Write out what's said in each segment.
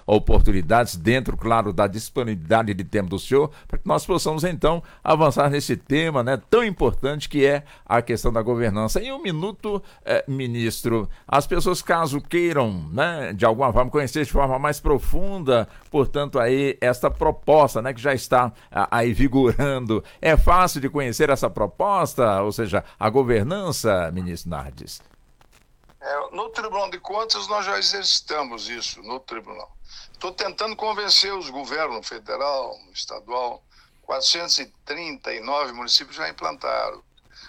oportunidades dentro, claro, da disponibilidade de tempo do senhor, para que nós possamos, então, avançar nesse tema, né, tão importante que é a questão da governança. Em um minuto, ministro, as pessoas, caso queiram, né, de alguma forma, conhecer de forma mais profunda, portanto, aí, esta proposta, né, que já está aí vigorando, é fácil de conhecer essa proposta, ou seja, a governança, ministro Nardes? No Tribunal de Contas nós já exercitamos isso no Tribunal. Estou tentando convencer os governos federal, estadual, 439 municípios já implantaram.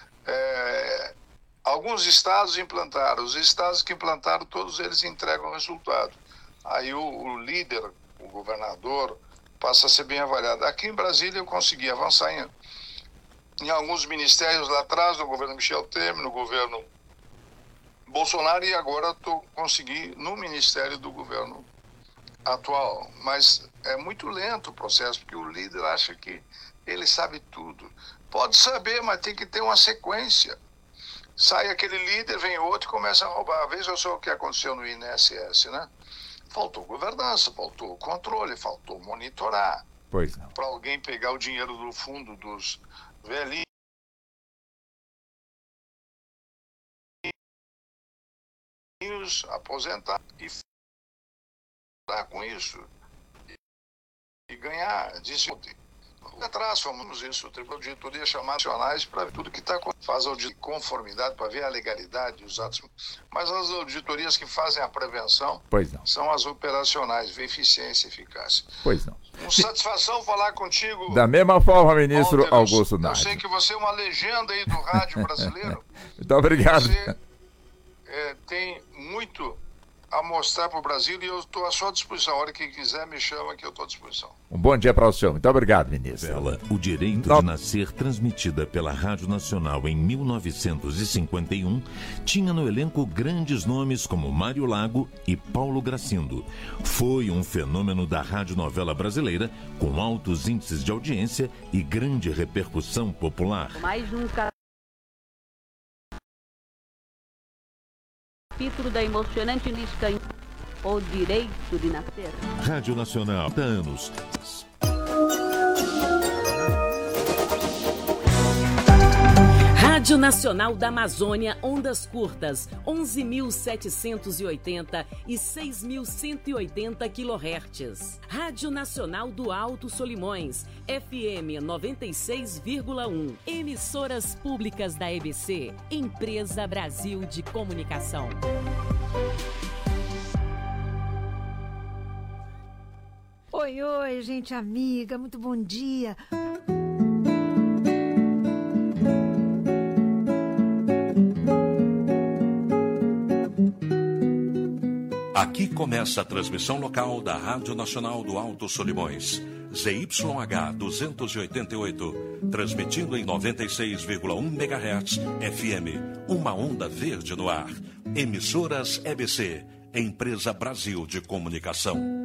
Alguns estados implantaram, os estados que implantaram, todos eles entregam resultado. Aí o líder, o governador, passa a ser bem avaliado. Aqui em Brasília eu consegui avançar em alguns ministérios lá atrás, no governo Michel Temer, no governo Bolsonaro, e agora consegui no ministério do governo atual. Mas é muito lento o processo, porque o líder acha que ele sabe tudo. Pode saber, mas tem que ter uma sequência. Sai aquele líder, vem outro e começa a roubar. Veja só o que aconteceu no INSS, né? Faltou governança, faltou controle, faltou monitorar. Pois não. Para alguém pegar o dinheiro do fundo dos velhinhos, aposentar e ficar com isso e ganhar. Disse atrás, fomos isso, o Tribunal de Auditoria chamar nacionais para ver tudo que está acontecendo. Faz auditoria de conformidade para ver a legalidade dos atos, mas as auditorias que fazem a prevenção são as operacionais, ver eficiência e eficácia. Pois não. Uma satisfação falar contigo. Da mesma forma, ministro Augusto Nardes. Eu sei que você é uma legenda aí do rádio brasileiro. Muito obrigado. Você tem muito a mostrar para o Brasil e eu estou à sua disposição. A hora que quiser, me chama que eu estou à disposição. Um bom dia para o senhor. Muito obrigado, ministro. O Direito de Nascer, transmitida pela Rádio Nacional em 1951, tinha no elenco grandes nomes como Mário Lago e Paulo Gracindo. Foi um fenômeno da radionovela brasileira, com altos índices de audiência e grande repercussão popular. Mais um capítulo da emocionante lista O Direito de Nascer. Rádio Nacional, há anos. Rádio Nacional da Amazônia, ondas curtas, 11.780 e 6.180 kHz. Rádio Nacional do Alto Solimões, FM 96,1. Emissoras públicas da EBC, Empresa Brasil de Comunicação. Oi, gente amiga, muito bom dia. Aqui começa a transmissão local da Rádio Nacional do Alto Solimões, ZYH 288, transmitindo em 96,1 MHz FM, uma onda verde no ar. Emissoras EBC, Empresa Brasil de Comunicação.